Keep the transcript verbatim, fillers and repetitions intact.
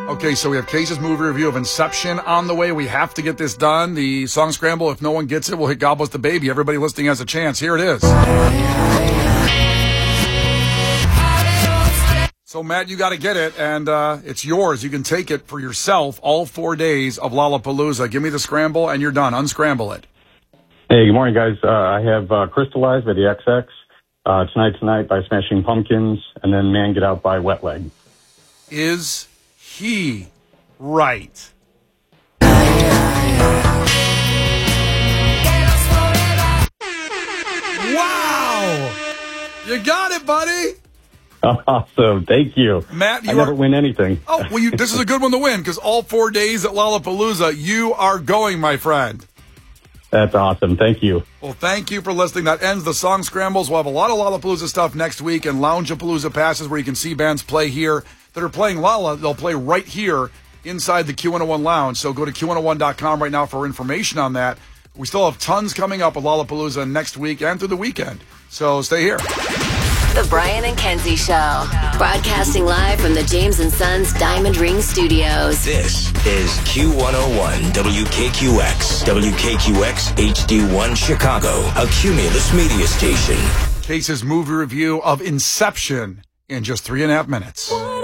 Okay, so we have Case's movie review of Inception on the way. We have to get this done. The song scramble, if no one gets it, we'll hit God Bless the Baby. Everybody listening has a chance. Here it is. So, Matt, you got to get it, and uh, it's yours. You can take it for yourself all four days of Lollapalooza. Give me the scramble, and you're done. Unscramble it. Hey, good morning, guys. Uh, I have uh, Crystallized by the X X, uh, Tonight Tonight by Smashing Pumpkins, and then Man Get Out by Wet Leg. Is he right? Wow! You got it, buddy! Awesome. Thank you. Matt, you I are... never win anything. Oh, well, you, this is a good one to win, because all four days at Lollapalooza, you are going, my friend. That's awesome. Thank you. Well, thank you for listening. That ends the Song Scrambles. We'll have a lot of Lollapalooza stuff next week, and Loungeapalooza passes where you can see bands play here that are playing Lolla. They'll play right here inside the Q one oh one Lounge. So go to Q one oh one dot com right now for information on that. We still have tons coming up at Lollapalooza next week and through the weekend. So stay here. The Brian and Kenzie Show, broadcasting live from the James and Sons Diamond Ring Studios. This is Q one oh one W K Q X, W K Q X H D one Chicago, a Cumulus media station. Case's movie review of Inception in just three and a half minutes.